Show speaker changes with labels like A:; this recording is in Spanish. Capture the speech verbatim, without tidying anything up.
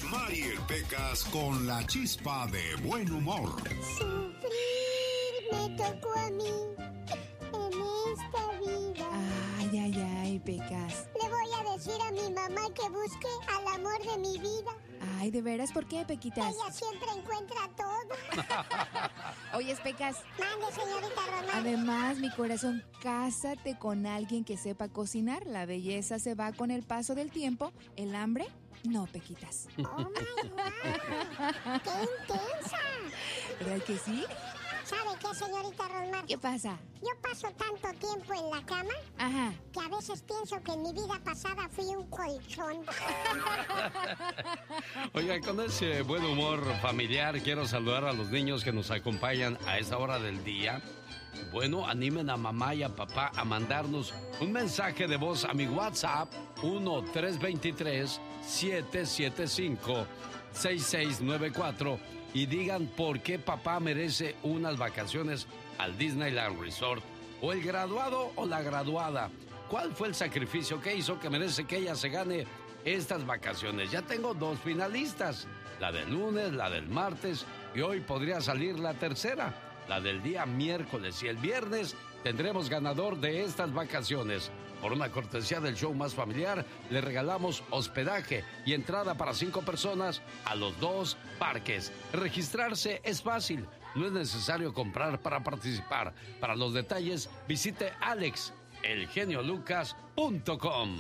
A: Mariel Pecas con la chispa de buen humor.
B: Sufrir me tocó a mí en esta vida.
C: Ay, ay, ay, Pecas.
B: Le voy a decir a mi mamá que busque al amor de mi vida.
C: Ay, ¿de veras? ¿Por qué, Pequitas?
B: Ella siempre encuentra todo.
C: Oye, Pecas.
B: Mande, señorita Román.
C: Además, mi corazón, cásate con alguien que sepa cocinar. La belleza se va con el paso del tiempo. El hambre, no, Pequitas.
B: Oh, my God. ¡Qué intensa!
C: ¿Verdad que sí?
B: ¿Sabe qué, señorita Rosmar?
C: ¿Qué pasa?
B: Yo paso tanto tiempo en la cama
C: Ajá.
B: que a veces pienso que en mi vida pasada fui un colchón.
D: Oiga, con ese buen humor familiar, quiero saludar a los niños que nos acompañan a esta hora del día. Bueno, animen a mamá y a papá a mandarnos un mensaje de voz a mi WhatsApp uno tres dos tres, siete siete cinco, seis seis nueve cuatro y digan por qué papá merece unas vacaciones al Disneyland Resort, o el graduado o la graduada. ¿Cuál fue el sacrificio que hizo que merece que ella se gane estas vacaciones? Ya tengo dos finalistas, la del lunes, la del martes, y hoy podría salir la tercera, la del día miércoles, y el viernes tendremos ganador de estas vacaciones. Por una cortesía del show más familiar, le regalamos hospedaje y entrada para cinco personas a los dos parques. Registrarse es fácil, no es necesario comprar para participar. Para los detalles, visite alex el genio lucas punto com.